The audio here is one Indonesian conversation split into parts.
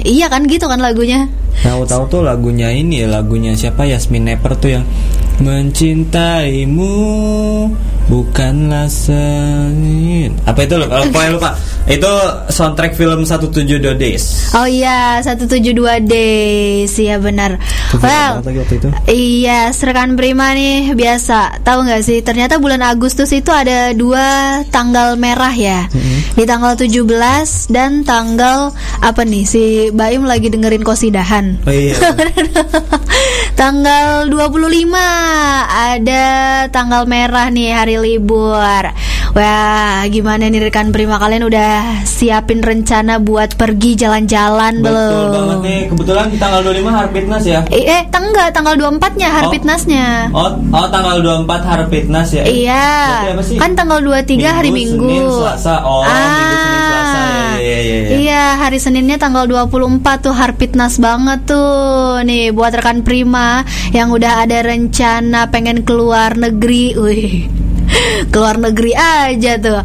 Iya kan gitu kan lagunya. Tahu-tahu tuh lagunya ini, lagunya siapa, Yasmin Nepper tuh yang mencintaimu bukanlah senin. Apa itu loh? Pokoknya lupa. Itu soundtrack film 172 Days. Oh iya, 172 Days. Iya benar. Well, iya, Rekan Prima nih biasa. Tahu nggak sih? Ternyata bulan Agustus itu ada 2 tanggal merah ya. Di tanggal 17 dan tanggal apa nih? Si Baim lagi dengerin Kosidahan. Oh iya. Tanggal 25 ada tanggal merah nih, hari libur. Wah, gimana nih rekan Prima, kalian udah siapin rencana buat pergi jalan-jalan belum? Betul banget nih, kebetulan di tanggal 25 Harpitnas ya. Tanggal 24-nya Harpitnasnya. Oh, tanggal 24 Harpitnas ya. Iya. Kan tanggal 23 hari Minggu. Senin, Selasa. Oh, Minggu, Senin, Selasa. Iya. Iya, hari Seninnya tanggal 24 tuh Harpitnas banget tuh. Nih buat rekan Prima yang udah ada rencana pengen keluar negeri. Wih. Keluar negeri aja tuh.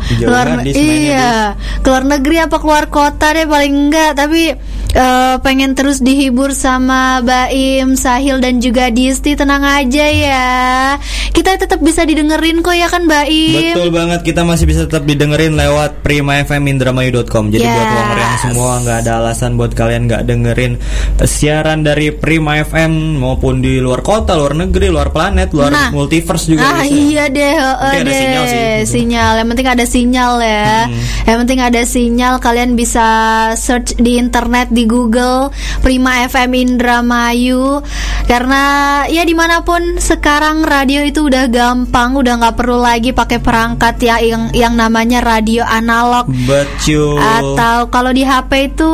Keluar negeri apa keluar kota deh paling enggak, tapi pengen terus dihibur sama Baim, Sahil dan juga Disti, tenang aja ya. Kita tetap bisa didengerin kok ya kan Baim. Betul banget, kita masih bisa tetap didengerin lewat primafmindramayu.com. Jadi buat Wonger yang semua nggak ada alasan buat kalian nggak dengerin siaran dari Prima FM maupun di luar kota, luar negeri, luar planet, luar multiverse juga bisa. Iya deh, ada sinyal sih. Sinyal, yang penting ada sinyal ya. Yang penting ada sinyal, kalian bisa search di internet, di Google Prima FM Indramayu. Karena ya dimanapun sekarang radio itu udah gampang, udah nggak perlu lagi pakai perangkat ya yang namanya radio analog. Betul. Atau kalau di HP itu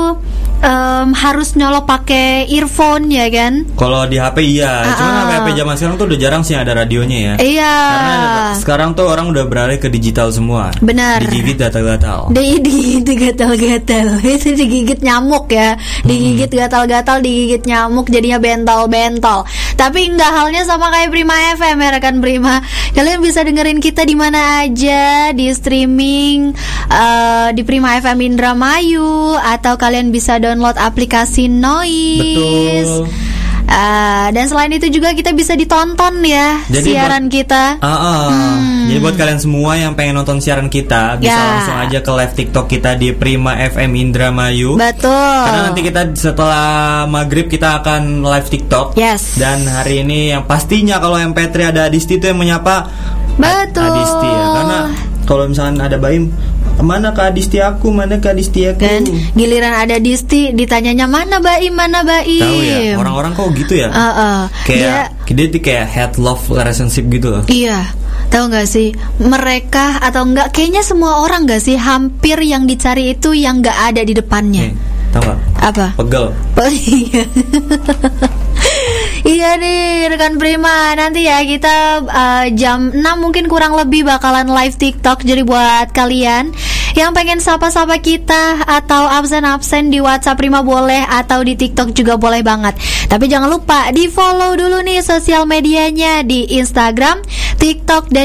harus nyolok pakai earphone ya kan? Kalau di HP iya, cuman HP zaman sekarang tuh udah jarang sih ada radionya ya. Iya. Karena sekarang tuh orang udah beralih ke digital semua. Benar. Digigit gatal-gatal. Digigit gatal-gatal. Itu digigit nyamuk ya. Digigit gatal-gatal, digigit nyamuk jadinya bentol-bentol. Tapi enggak halnya sama kayak Prima FM ya rekan Prima. Kalian bisa dengerin kita di mana aja, di streaming di Prima FM Indramayu, atau kalian bisa download aplikasi Noise. Betul. Dan selain itu juga kita bisa ditonton ya. Jadi siaran kita. Jadi buat kalian semua yang pengen nonton siaran kita bisa langsung aja ke live TikTok kita di Prima FM Indramayu. Betul. Karena nanti kita setelah maghrib kita akan live TikTok. Yes. Dan hari ini yang pastinya kalau MP3 ada Adisti itu yang menyapa. Betul. Adisti ya. Karena kalau misalnya ada Baim, mana Kak Disti aku, mana Kak Disti aku. Kan giliran ada Disti ditanyanya mana Baim, mana Baim. Tahu ya, orang-orang kok gitu ya. Kayak dia kayak head love relationship gitu loh. Iya. Tahu nggak sih, mereka atau enggak, kayaknya semua orang nggak sih, hampir yang dicari itu yang nggak ada di depannya. Tahu nggak? Apa? Pegel. Iya nih rekan Prima, nanti ya kita jam 6 mungkin kurang lebih bakalan live TikTok. Jadi buat kalian yang pengen sapa-sapa kita atau absen-absen di WhatsApp Prima boleh, atau di TikTok juga boleh banget. Tapi jangan lupa di follow dulu nih sosial medianya di Instagram, TikTok, dan